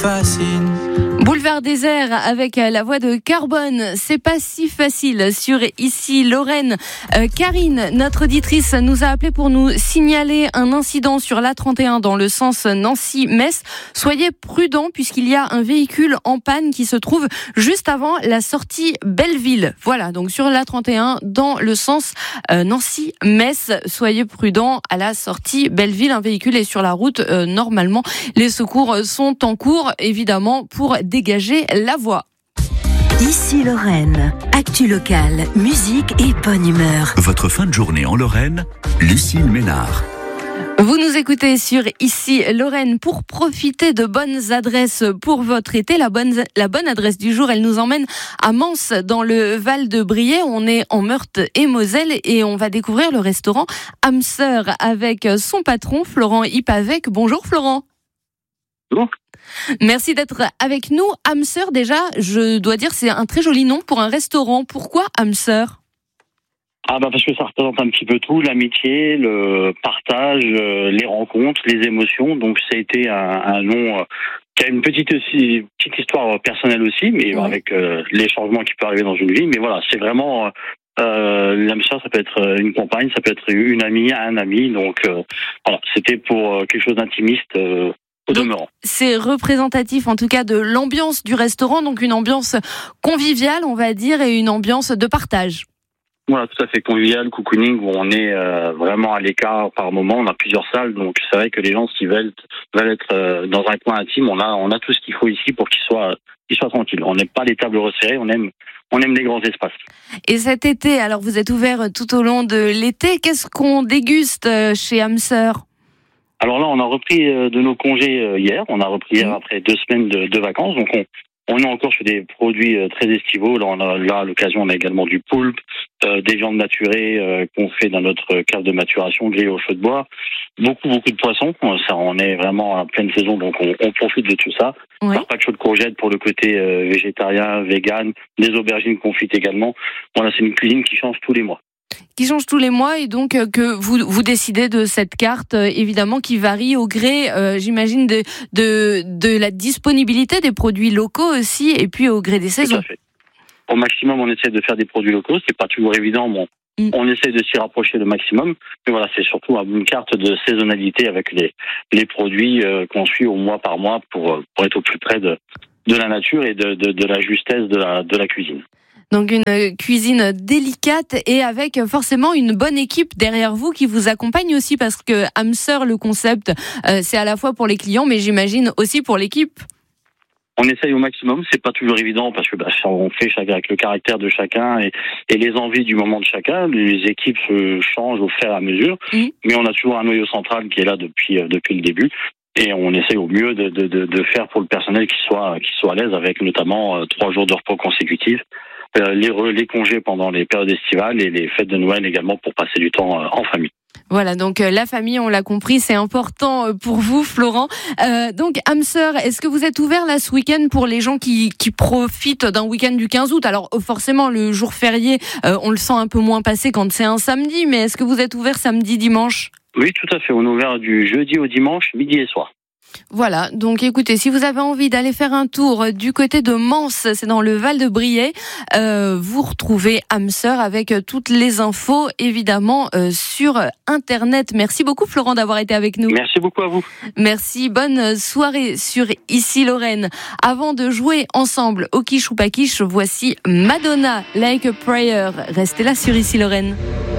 fascine. Boulevard désert avec la voix de Carbone, c'est pas si facile sur Ici Lorraine. Karine, notre auditrice, nous a appelé pour nous signaler un incident sur l'A31 dans le sens Nancy-Metz. Soyez prudents puisqu'il y a un véhicule en panne qui se trouve juste avant la sortie Belleville. Voilà, donc sur l'A31 dans le sens Nancy-Metz. Soyez prudents à la sortie Belleville. Un véhicule est sur la route. Normalement, les secours sont en cours, évidemment, pour dégager la voie. Ici Lorraine, actu locale, musique et bonne humeur. Votre fin de journée en Lorraine, Lucille Ménard. Vous nous écoutez sur Ici Lorraine pour profiter de bonnes adresses pour votre été. La bonne adresse du jour, elle nous emmène à Mans dans le Val de Briey. On est en Meurthe et Moselle et on va découvrir le restaurant âme sœur avec son patron Florent Ipavec. Bonjour Florent. Bonjour. Merci d'être avec nous. Âme sœur, déjà, je dois dire, c'est un très joli nom pour un restaurant. Pourquoi âme sœur ? Parce que ça représente un petit peu tout, l'amitié, le partage, les rencontres, les émotions. Donc ça a été un nom qui a une petite histoire personnelle aussi, mais avec les changements qui peuvent arriver dans une vie. Mais voilà, c'est vraiment l'âme sœur, ça peut être une compagne, ça peut être une amie, un ami. Donc voilà, c'était pour quelque chose d'intimiste. Donc, c'est représentatif en tout cas de l'ambiance du restaurant, donc une ambiance conviviale on va dire et une ambiance de partage. Voilà, tout à fait convivial, cocooning, où on est vraiment à l'écart par moment, on a plusieurs salles, donc c'est vrai que les gens s'ils veulent être dans un coin intime, on a tout ce qu'il faut ici pour qu'ils soient tranquilles. On n'aime pas les tables resserrées, on aime les grands espaces. Et cet été, alors vous êtes ouvert tout au long de l'été, qu'est-ce qu'on déguste chez âme sœur ? Alors là, on a repris de nos congés hier. On a repris hier après 2 semaines de vacances. Donc on est encore sur des produits très estivaux. Là, à l'occasion, on a également du poulpe, des viandes naturées qu'on fait dans notre cave de maturation, grillées au feu de bois. Beaucoup de poissons. Ça, on est vraiment en pleine saison, donc on profite de tout ça. Oui. Carpaccio de courgettes pour le côté végétarien, vegan, des aubergines confites également. Voilà, c'est une cuisine qui change tous les mois. Qui change tous les mois et donc que vous décidez de cette carte évidemment qui varie au gré j'imagine de la disponibilité des produits locaux aussi et puis au gré des saisons. Tout à fait. Au maximum on essaie de faire des produits locaux, c'est pas toujours évident, bon. On essaie de s'y rapprocher le maximum, mais voilà, c'est surtout une carte de saisonnalité avec les produits qu'on suit au mois par mois pour être au plus près de la nature et de la justesse de la cuisine. Donc une cuisine délicate et avec forcément une bonne équipe derrière vous qui vous accompagne aussi parce que âme sœur, le concept, c'est à la fois pour les clients mais j'imagine aussi pour l'équipe. On essaye au maximum, c'est pas toujours évident parce que on fait avec le caractère de chacun et les envies du moment de chacun. Les équipes se changent au fur et à mesure, mais on a toujours un noyau central qui est là depuis le début. Et on essaie au mieux de faire pour le personnel qui soit à l'aise avec notamment 3 jours de repos consécutifs. Les congés pendant les périodes estivales et les fêtes de Noël également pour passer du temps en famille. Voilà, donc la famille, on l'a compris, c'est important pour vous, Florent. Donc, âme sœur, est-ce que vous êtes ouvert là ce week-end pour les gens qui profitent d'un week-end du 15 août ? Alors, forcément, le jour férié, on le sent un peu moins passer quand c'est un samedi, mais est-ce que vous êtes ouvert samedi, dimanche ? Oui, tout à fait. On est ouvert du jeudi au dimanche, midi et soir. Voilà, donc écoutez, si vous avez envie d'aller faire un tour du côté de Mans, c'est dans le Val de Briey, vous retrouvez âme sœur avec toutes les infos évidemment sur internet. Merci beaucoup Florent d'avoir été avec nous. Merci beaucoup à vous. Merci, bonne soirée sur Ici Lorraine. Avant de jouer ensemble au quiche ou pas quiche, voici Madonna, Like a Prayer. Restez là sur Ici Lorraine.